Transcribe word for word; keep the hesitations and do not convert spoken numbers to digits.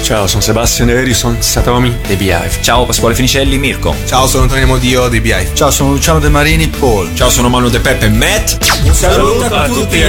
Ciao, sono Sebastian Erison, Satomi dei Beehive. Ciao, Pasquale Finicelli, Mirko. Ciao, sono Antonio Modio dei Beehive. Ciao, sono Luciano De Marini, Paul. Ciao, sono Manu De Peppe, Matt. Un saluto a tutti.